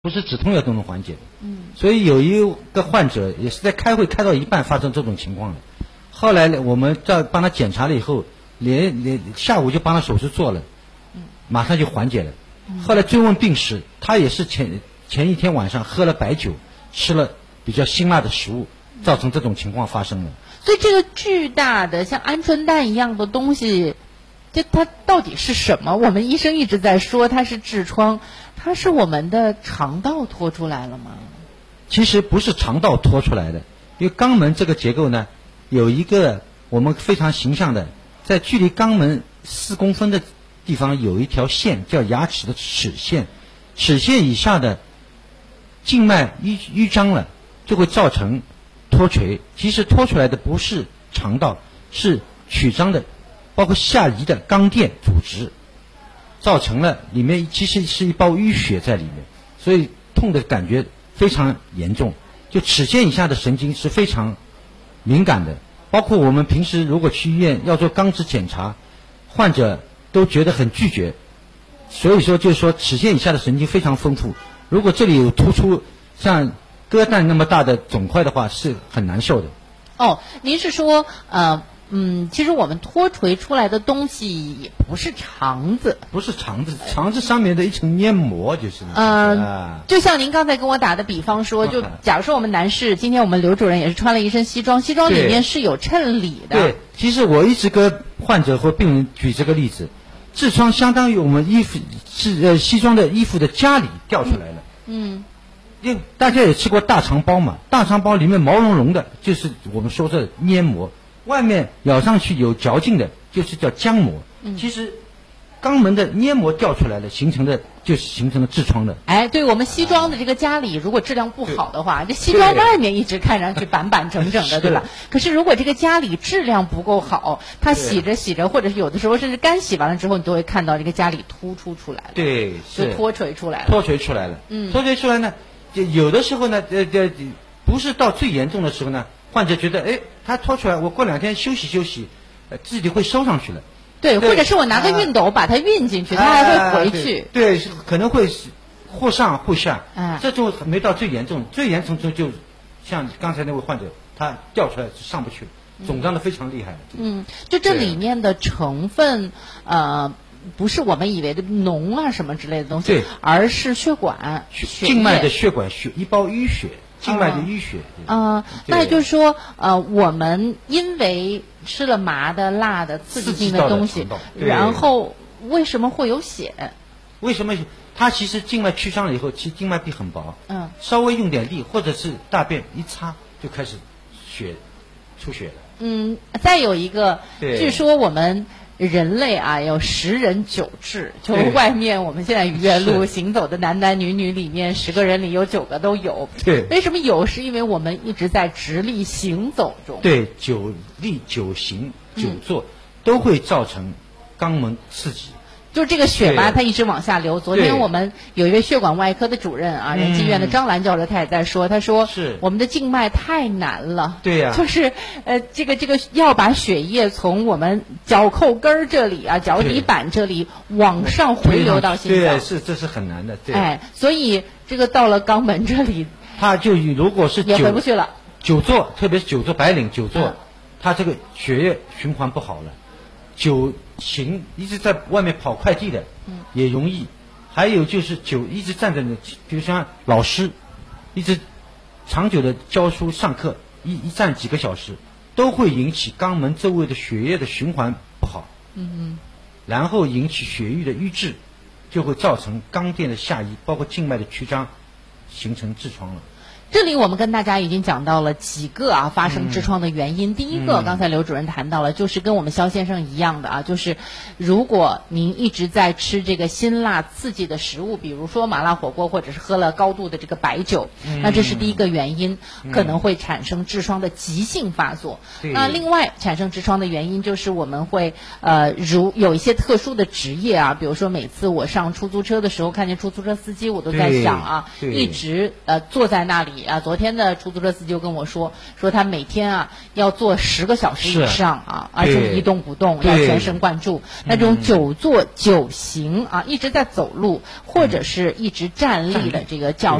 不是止痛药都能缓解的。所以有一个患者也是在开会开到一半发生这种情况的，后来我们在帮他检查了以后，连下午就帮他手术做了，马上就缓解了。后来追问病史，他也是前一天晚上喝了白酒，吃了比较辛辣的食物，造成这种情况发生了。 所以这个巨大的像鹌鹑蛋一样的东西，它到底是什么？我们医生一直在说它是痔疮，它是我们的肠道拖出来了吗？ 其实不是肠道拖出来的，因为肛门这个结构呢，有一个我们非常形象的，在距离肛门4公分的地方有一条线，叫牙齿的齿线，齿线以下的静脉淤张了，就会造成脱垂。其实脱出来的不是肠道，是曲张的，包括下移的肛垫组织，造成了里面其实是一包淤血在里面，所以痛的感觉非常严重。就齿线以下的神经是非常敏感的，包括我们平时如果去医院要做肛质检查，患者都觉得很拒绝。所以说就是说齿线以下的神经非常丰富，如果这里有突出像鸽蛋那么大的肿块的话，是很难受的。 哦，您是说其实我们脱垂出来的东西也不是肠子， 不是肠子，肠子上面的一层黏膜就是。 就像您刚才跟我打的比方说，就假如说我们男士，今天我们刘主任也是穿了一身西装，西装里面是有衬里的。 对，其实我一直跟患者或病人举这个例子，痔疮相当于我们西装的衣服的夹里掉出来了。因为大家也吃过大肠包嘛，大肠包里面毛茸茸的，就是我们说的黏膜。外面咬上去有嚼劲的，就是叫浆膜。其实肛门的黏膜掉出来了，形成了痔疮的。 哎，对，我们西装的这个家里如果质量不好的话，这西装外面一直看上去板板整整的，对吧？可是如果这个家里质量不够好，它洗着洗着，或者是有的时候甚至干洗完了之后，你都会看到这个家里突出出来了。 对， 就脱垂出来了。 脱垂出来了。脱垂出来呢，有的时候呢，不是到最严重的时候呢，患者觉得他脱出来，我过2天休息休息，自己会收上去了。 对，或者是我拿个熨斗把它熨进去，它还会回去。 对，可能会或上或下。这就没到最严重，最严重就像刚才那位患者，他掉出来是上不去，肿胀的非常厉害。 就这里面的成分不是我们以为的脓啊什么之类的东西，而是血管、 静脉的血管一包淤血。静脉的淤血。 那也就是说，我们因为吃了麻的、辣的、刺激性的东西，然后为什么会有血？ 为什么？它其实静脉曲张了以后，其实静脉壁很薄，稍微用点力或者是大便一擦就开始出血了。 再有一个，据说我们人类有10人9痔，就外面我们现在愚园路行走的男男女女里面10个人里有9个都有。 对， 为什么有？是因为我们一直在直立行走中。 对，久立、久行、久坐都会造成肛门刺激。 就是这个血吧，它一直往下流。昨天我们有一位血管外科的主任仁济医院的张兰教授，他也在说，他说我们的静脉太难了。 对呀， 就是这个要把血液从我们脚后跟这里脚底板这里往上回流到心脏。 对，这是很难的。对， 所以这个到了肛门这里， 他就如果是也回不去了。 久坐，特别是久坐白领久坐，他这个血液循环不好了。久行一直在外面跑快递的，也容易。还有就是一直站在那，比如像老师，一直长久的教书上课，一站几个小时，都会引起肛门周围的血液的循环不好。然后引起血液的淤滞，就会造成肛垫的下移，包括静脉的曲张，形成痔疮了。 这里我们跟大家已经讲到了几个发生痔疮的原因。第一个，刚才刘主任谈到了，就是跟我们肖先生一样的就是如果您一直在吃这个辛辣刺激的食物，比如说麻辣火锅，或者是喝了高度的这个白酒，那这是第一个原因，可能会产生痔疮的急性发作。那另外产生痔疮的原因就是我们会如有一些特殊的职业比如说每次我上出租车的时候看见出租车司机，我都在想一直坐在那里理啊。昨天的出租车司机就跟我说他每天啊要坐10个小时以上啊，而且一动不动，要全神贯注。那这种久坐久行啊，一直在走路或者是一直站立的这个